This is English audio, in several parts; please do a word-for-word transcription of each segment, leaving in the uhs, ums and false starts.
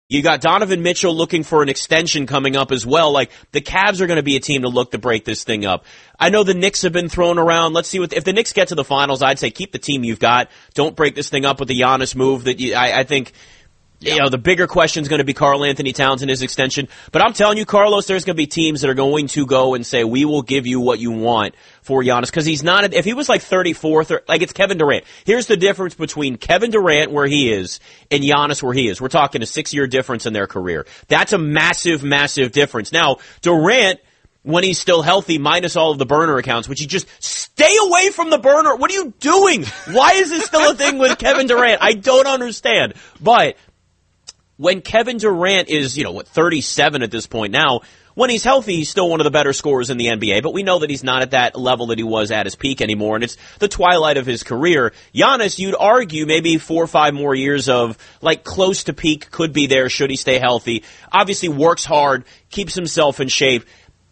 You got Donovan Mitchell looking for an extension coming up as well. Like, the Cavs are going to be a team to look to break this thing up. I know the Knicks have been thrown around. Let's see what, if the Knicks get to the finals, I'd say keep the team you've got. Don't break this thing up with the Giannis move that you, I, I think, yeah. you know, the bigger question is going to be Karl Anthony Towns and his extension. But I'm telling you, Carlos, there's going to be teams that are going to go and say, we will give you what you want for Giannis. Because he's not, if he was like thirty-fourth, or like it's Kevin Durant. Here's the difference between Kevin Durant where he is and Giannis where he is. We're talking a six-year difference in their career. That's a massive, massive difference. Now, Durant, when he's still healthy, minus all of the burner accounts, which you just stay away from the burner. What are you doing? Why is this still a thing with Kevin Durant? I don't understand. But when Kevin Durant is, you know, what, thirty-seven at this point now, when he's healthy, he's still one of the better scorers in the N B A, but we know that he's not at that level that he was at his peak anymore, and it's the twilight of his career. Giannis, you'd argue maybe four or five more years of, like, close to peak could be there should he stay healthy. Obviously works hard, keeps himself in shape,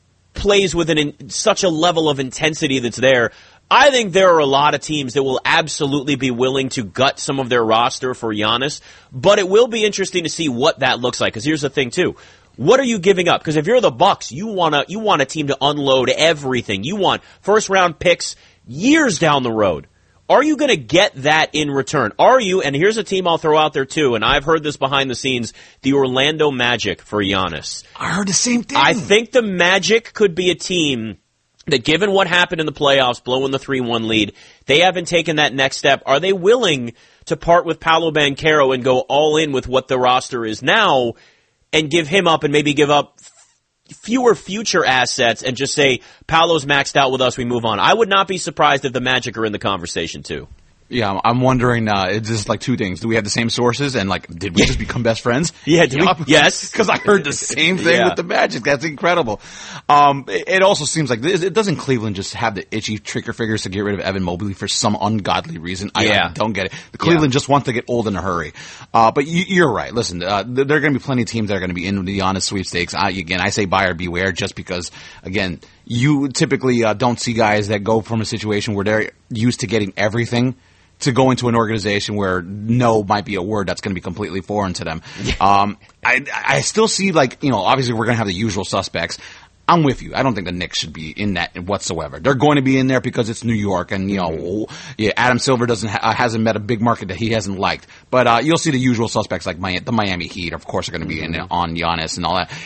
plays with an in, such a level of intensity that's there. I think there are a lot of teams that will absolutely be willing to gut some of their roster for Giannis, but it will be interesting to see what that looks like, because here's the thing, too. What are you giving up? Because if you're the Bucks, you want to you want a team to unload everything. You want first-round picks years down the road. Are you going to get that in return? Are you, and here's a team I'll throw out there, too, and I've heard this behind the scenes, the Orlando Magic for Giannis. I heard the same thing. I think the Magic could be a team that, given what happened in the playoffs, blowing the three one lead, they haven't taken that next step. Are they willing to part with Paolo Banchero and go all in with what the roster is now and give him up and maybe give up fewer future assets and just say, Paolo's maxed out with us, we move on? I would not be surprised if the Magic are in the conversation, too. Yeah, I'm wondering, uh, it's just like two things. Do we have the same sources? And, like, did we just become best friends? Yeah, did yep. we? Yes. Because I heard the same thing yeah. with the Magic. That's incredible. Um, it, it also seems like, this, it doesn't Cleveland just have the itchy trigger fingers to get rid of Evan Mobley for some ungodly reason? I, yeah. I don't get it. The Cleveland yeah. just wants to get old in a hurry. Uh, but you, you're right. Listen, uh, there are going to be plenty of teams that are going to be in the Giannis sweepstakes. I, again, I say buyer beware just because, again, you typically uh, don't see guys that go from a situation where they're used to getting everything to go into an organization where no might be a word that's going to be completely foreign to them. Um, I, I still see, like, you know, obviously we're going to have the usual suspects. I'm with you. I don't think the Knicks should be in that whatsoever. They're going to be in there because it's New York, and, you know, yeah, Adam Silver doesn't ha- hasn't met a big market that he hasn't liked. But uh, you'll see the usual suspects like my, the Miami Heat, of course, are going to be in on Giannis and all that.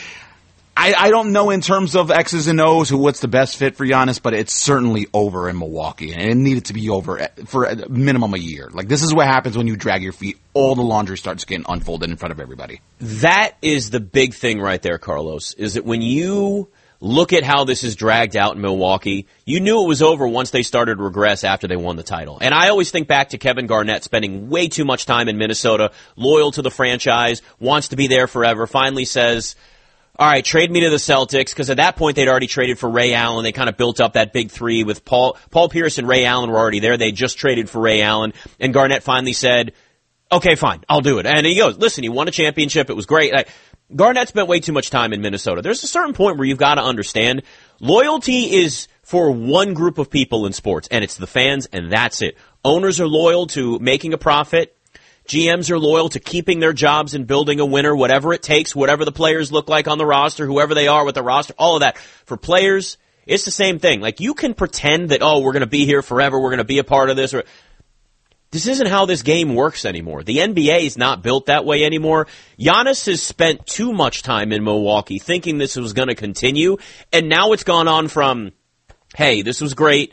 I, I don't know in terms of X's and O's who what's the best fit for Giannis, but it's certainly over in Milwaukee, and it needed to be over for a minimum a year. Like, this is what happens when you drag your feet. All the laundry starts getting unfolded in front of everybody. That is the big thing right there, Carlos, is that when you look at how this is dragged out in Milwaukee, you knew it was over once they started to regress after they won the title. And I always think back to Kevin Garnett spending way too much time in Minnesota, loyal to the franchise, wants to be there forever, finally says, all right, trade me to the Celtics, because at that point they'd already traded for Ray Allen. They kind of built up that big three with Paul Paul Pierce and Ray Allen were already there. They just traded for Ray Allen, and Garnett finally said, okay, fine, I'll do it. And he goes, listen, he won a championship. It was great. Like, Garnett spent way too much time in Minnesota. There's a certain point where you've got to understand loyalty is for one group of people in sports, and it's the fans, and that's it. Owners are loyal to making a profit. G Ms are loyal to keeping their jobs and building a winner, whatever it takes, whatever the players look like on the roster, whoever they are with the roster, all of that. For players, it's the same thing. Like, you can pretend that, oh, we're going to be here forever, we're going to be a part of this. Or this isn't how this game works anymore. The N B A is not built that way anymore. Giannis has spent too much time in Milwaukee thinking this was going to continue, and now it's gone on from, hey, this was great.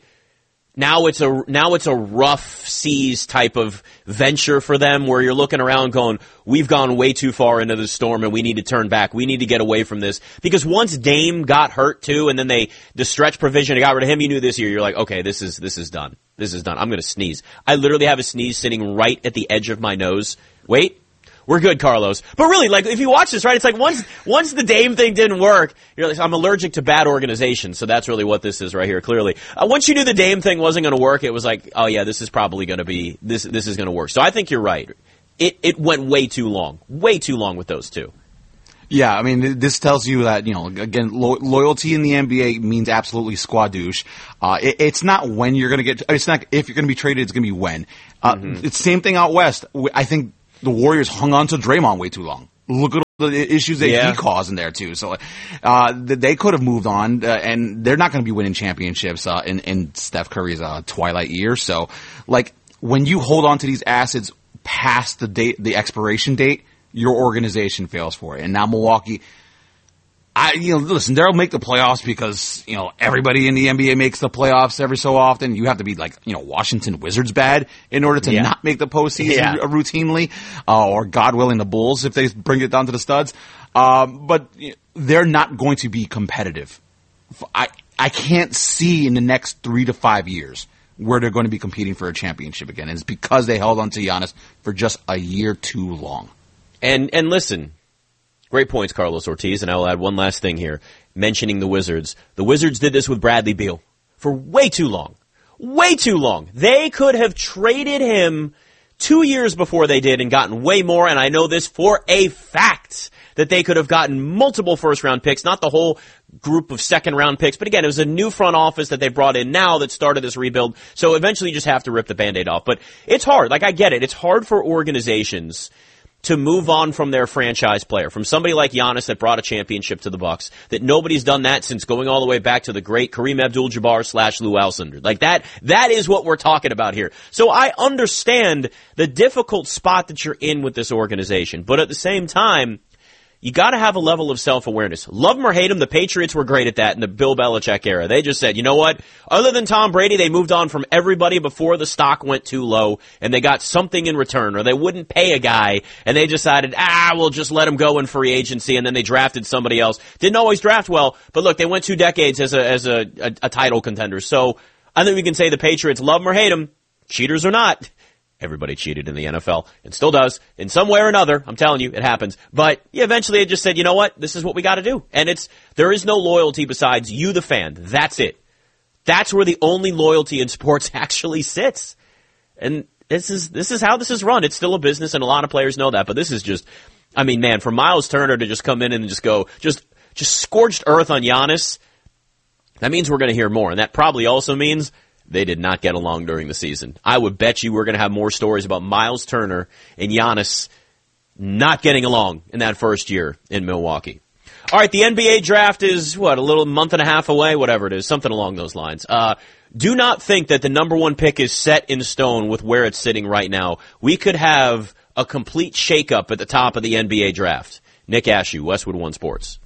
Now it's a now it's a rough seas type of venture for them where you're looking around going, we've gone way too far into the storm and we need to turn back. We need to get away from this. Because once Dame got hurt too, and then they the stretch provision, they got rid of him, you knew this year, you're like, okay, this is this is done. This is done. I'm going to sneeze. I literally have a sneeze sitting right at the edge of my nose. Wait. We're good, Carlos. But really, like, if you watch this, right, it's like once once the Dame thing didn't work, you're like, I'm allergic to bad organization, so that's really what this is right here, clearly. Uh, once you knew the Dame thing wasn't going to work, it was like, oh, yeah, this is probably going to be, this this is going to work. So I think you're right. It it went way too long. Way too long with those two. Yeah, I mean, this tells you that, you know, again, lo- loyalty in the N B A means absolutely squadouche. Uh, it, it's not when you're going to get, it's not if you're going to be traded, it's going to be when. Uh, mm-hmm. It's the same thing out west. I think the Warriors hung on to Draymond way too long. Look at the issues that yeah. he caused in there too. So, uh, they could have moved on, uh, and they're not going to be winning championships, uh, in, in Steph Curry's, uh, twilight year. So, like, when you hold on to these assets past the date, the expiration date, your organization fails for it. And now Milwaukee, I, you know, listen, they'll make the playoffs because, you know, everybody in the N B A makes the playoffs every so often. You have to be like, you know, Washington Wizards bad in order to yeah. not make the postseason yeah. routinely, uh, or God willing the Bulls if they bring it down to the studs. Um, but they're not going to be competitive. I, I can't see in the next three to five years where they're going to be competing for a championship again. And it's because they held on to Giannis for just a year too long. And, and listen, great points, Carlos Ortiz, and I will add one last thing here, mentioning the Wizards. The Wizards did this with Bradley Beal for way too long. Way too long. They could have traded him two years before they did and gotten way more, and I know this for a fact, that they could have gotten multiple first-round picks, not the whole group of second-round picks, but again, it was a new front office that they brought in now that started this rebuild, so eventually you just have to rip the Band-Aid off. But it's hard. Like, I get it. It's hard for organizations to move on from their franchise player, from somebody like Giannis that brought a championship to the Bucks, that nobody's done that since going all the way back to the great Kareem Abdul-Jabbar slash Lou Alcindor. Like that, that is what we're talking about here. So I understand the difficult spot that you're in with this organization, but at the same time, you gotta have a level of self-awareness. Love them or hate them, the Patriots were great at that in the Bill Belichick era. They just said, you know what? Other than Tom Brady, they moved on from everybody before the stock went too low, and they got something in return, or they wouldn't pay a guy, and they decided, ah, we'll just let him go in free agency, and then they drafted somebody else. Didn't always draft well, but look, they went two decades as a, as a, a, a title contender. So I think we can say the Patriots, love them or hate them, cheaters or not. Everybody cheated in the N F L, and still does, in some way or another. I'm telling you, it happens. But yeah, eventually they just said, you know what? This is what we got to do. And it's there is no loyalty besides you, the fan. That's it. That's where the only loyalty in sports actually sits. And this is this is how this is run. It's still a business, and a lot of players know that. But this is just, I mean, man, for Miles Turner to just come in and just go, just just scorched earth on Giannis, that means we're going to hear more. And that probably also means they did not get along during the season. I would bet you we're going to have more stories about Miles Turner and Giannis not getting along in that first year in Milwaukee. All right, the N B A draft is, what, a little month and a half away? Whatever it is, something along those lines. Uh, do not think that the number one pick is set in stone with where it's sitting right now. We could have a complete shakeup at the top of the N B A draft. Nick Ashew, Westwood One Sports.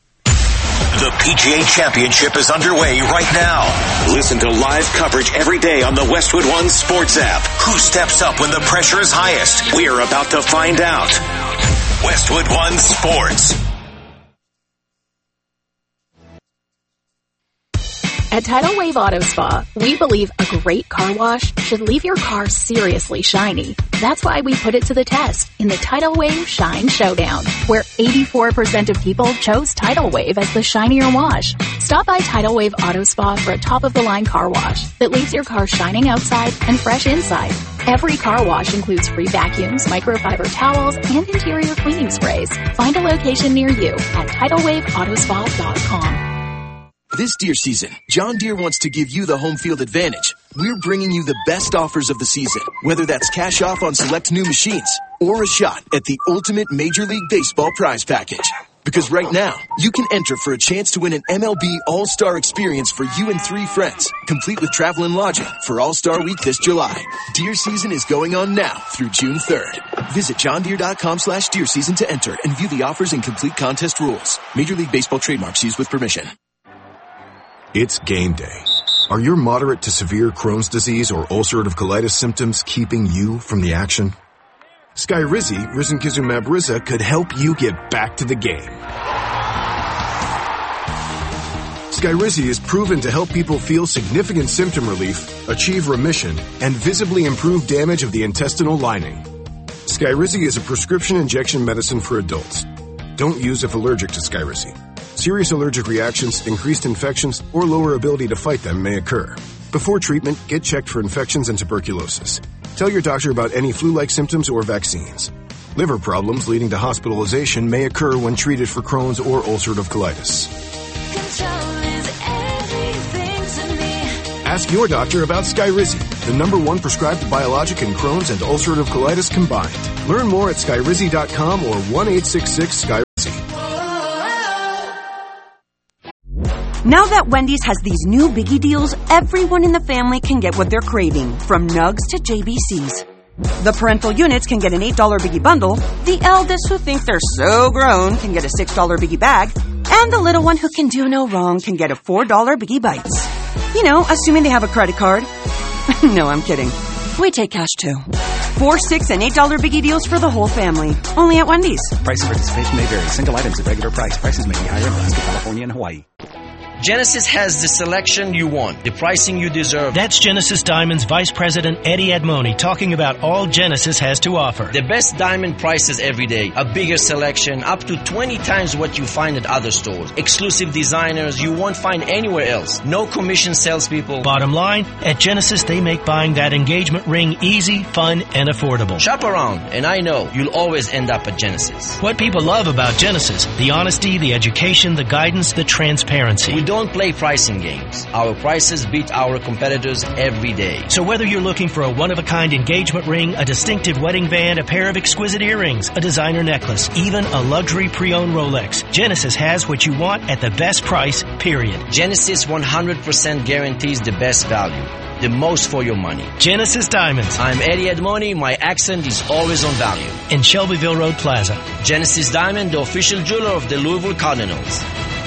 The P G A Championship is underway right now. Listen to live coverage every day on the Westwood One Sports app. Who steps up when the pressure is highest? We're about to find out. Westwood One Sports. At Tidal Wave Auto Spa, we believe a great car wash should leave your car seriously shiny. That's why we put it to the test in the Tidal Wave Shine Showdown, where eighty-four percent of people chose Tidal Wave as the shinier wash. Stop by Tidal Wave Auto Spa for a top-of-the-line car wash that leaves your car shining outside and fresh inside. Every car wash includes free vacuums, microfiber towels, and interior cleaning sprays. Find a location near you at tidal wave auto spa dot com. This deer season, John Deere wants to give you the home field advantage. We're bringing you the best offers of the season, whether that's cash off on select new machines or a shot at the ultimate Major League Baseball prize package. Because right now, you can enter for a chance to win an M L B All-Star experience for you and three friends, complete with travel and lodging for All-Star Week this July. Deer season is going on now through June third. Visit johndeere.com slash deer season to enter and view the offers and complete contest rules. Major League Baseball trademarks used with permission. It's game day. Are your moderate to severe Crohn's disease or ulcerative colitis symptoms keeping you from the action? Skyrizi, risankizumab Riza, could help you get back to the game. Skyrizi is proven to help people feel significant symptom relief, achieve remission, and visibly improve damage of the intestinal lining. Skyrizi is a prescription injection medicine for adults. Don't use if allergic to Skyrizi. Serious allergic reactions, increased infections, or lower ability to fight them may occur. Before treatment, get checked for infections and tuberculosis. Tell your doctor about any flu-like symptoms or vaccines. Liver problems leading to hospitalization may occur when treated for Crohn's or ulcerative colitis. Control is everything to me. Ask your doctor about Skyrizi. the number one prescribed biologic in Crohn's and ulcerative colitis combined. Learn more at skyrizi dot com or one eight six six skyrizi. Now that Wendy's has these new biggie deals, everyone in the family can get what they're craving, from Nugs to J B Cs. The parental units can get an eight dollar biggie bundle, the eldest who think they're so grown can get a six dollar biggie bag, and the little one who can do no wrong can get a four dollar biggie bites. You know, assuming they have a credit card. No, I'm kidding. We take cash too. Four, six, and eight dollar biggie deals for the whole family. Only at Wendy's. Price and participation may vary. Single items at regular price. Prices may be higher in Alaska, California, and Hawaii. Genesis has the selection you want, the pricing you deserve. That's Genesis Diamond's Vice President Eddie Edmoni talking about all Genesis has to offer. The best diamond prices every day, a bigger selection, up to twenty times what you find at other stores. Exclusive designers you won't find anywhere else. No commission salespeople. Bottom line, at Genesis they make buying that engagement ring easy, fun, and affordable. Shop around, and I know you'll always end up at Genesis. What people love about Genesis, the honesty, the education, the guidance, the transparency. We don't play pricing games. Our prices beat our competitors every day. So whether you're looking for a one-of-a-kind engagement ring, a distinctive wedding band, a pair of exquisite earrings, a designer necklace, even a luxury pre-owned Rolex, Genesis has what you want at the best price, period. Genesis one hundred percent guarantees the best value. The most for your money. Genesis Diamonds. I'm Eddie Edmoni. My accent is always on value. In Shelbyville Road Plaza. Genesis Diamond, the official jeweler of the Louisville Cardinals.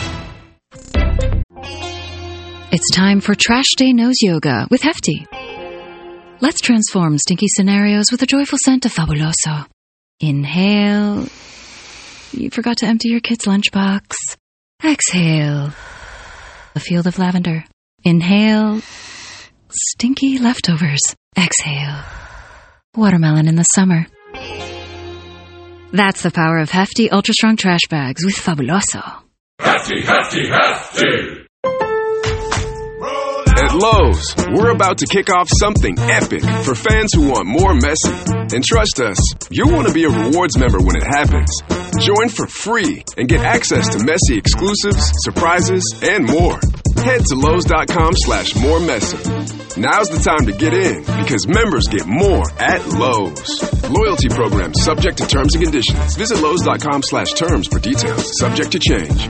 It's time for Trash Day Nose Yoga with Hefty. Let's transform stinky scenarios with a joyful scent of Fabuloso. Inhale. You forgot to empty your kid's lunchbox. Exhale. A field of lavender. Inhale. Stinky leftovers. Exhale. Watermelon in the summer. That's the power of Hefty Ultra Strong Trash Bags with Fabuloso. Hefty, Hefty, Hefty! At Lowe's, we're about to kick off something epic for fans who want more Messi. And trust us, you'll want to be a rewards member when it happens. Join for free and get access to Messi exclusives, surprises, and more. Head to Lowe's.com slash more Messi. Now's the time to get in because members get more at Lowe's. Loyalty program subject to terms and conditions. Visit Lowe's.com slash terms for details. Subject to change.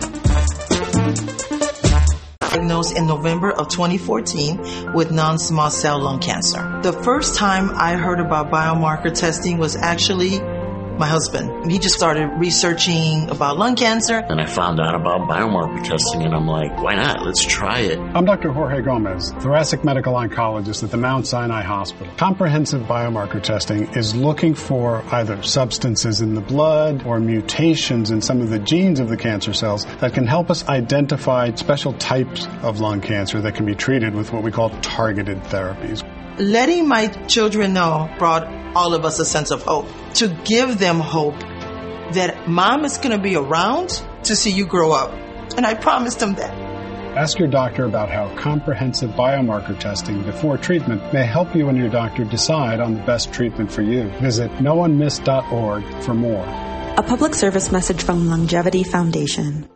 Diagnosed in November of twenty fourteen with non-small cell lung cancer. The first time I heard about biomarker testing was actually my husband. He just started researching about lung cancer. And I found out about biomarker testing, and I'm like, why not? Let's try it. I'm Doctor Jorge Gomez, thoracic medical oncologist at the Mount Sinai Hospital. Comprehensive biomarker testing is looking for either substances in the blood or mutations in some of the genes of the cancer cells that can help us identify special types of lung cancer that can be treated with what we call targeted therapies. Letting my children know brought all of us a sense of hope. To give them hope that mom is going to be around to see you grow up. And I promised them that. Ask your doctor about how comprehensive biomarker testing before treatment may help you and your doctor decide on the best treatment for you. Visit no one missed dot org for more. A public service message from Longevity Foundation.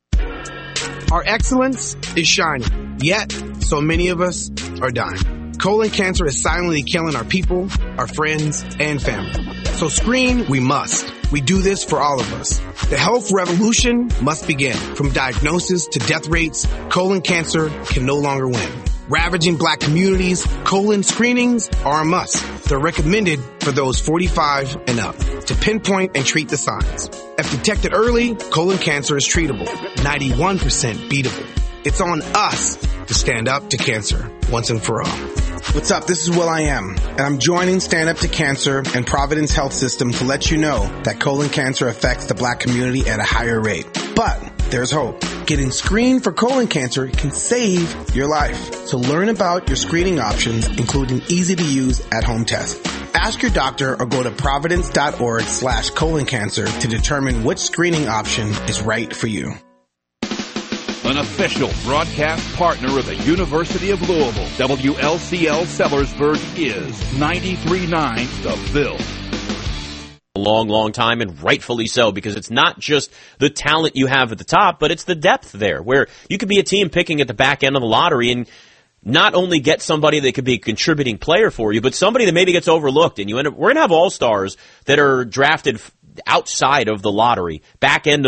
Our excellence is shining, yet so many of us are dying. Colon cancer is silently killing our people, our friends, and family. So screen, we must. We do this for all of us. The health revolution must begin. From diagnosis to death rates, colon cancer can no longer win. Ravaging black communities, colon screenings are a must. They're recommended for those forty-five and up to pinpoint and treat the signs. If detected early, colon cancer is treatable, ninety-one percent beatable. It's on us to stand up to cancer once and for all. What's up? This is Will I Am, and I'm joining Stand Up to Cancer and Providence Health System to let you know that colon cancer affects the black community at a higher rate. But there's hope. Getting screened for colon cancer can save your life. So learn about your screening options, including easy-to-use at-home tests. Ask your doctor or go to providence.org slash colon cancer to determine which screening option is right for you. An official broadcast partner of the University of Louisville, W L C L Sellersburg is ninety-three point nine The Ville. A long, long time, and rightfully so, because it's not just the talent you have at the top, but it's the depth there, where you could be a team picking at the back end of the lottery, and not only get somebody that could be a contributing player for you, but somebody that maybe gets overlooked. And you end up, we're going to have all-stars that are drafted outside of the lottery, back end of